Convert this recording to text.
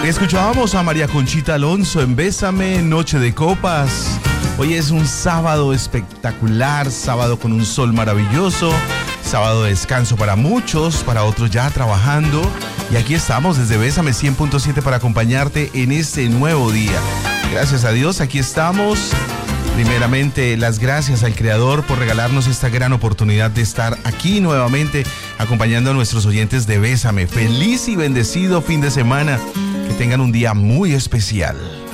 Escuchábamos a María Conchita Alonso en Bésame, Noche de Copas. Hoy es un sábado espectacular, sábado con un sol maravilloso, sábado de descanso para muchos, para otros ya trabajando. Y aquí estamos desde Bésame 100.7 para acompañarte en este nuevo día. Gracias a Dios, aquí estamos. Primeramente, las gracias al Creador por regalarnos esta gran oportunidad de estar aquí nuevamente acompañando a nuestros oyentes de Bésame. Feliz y bendecido fin de semana. Que tengan un día muy especial.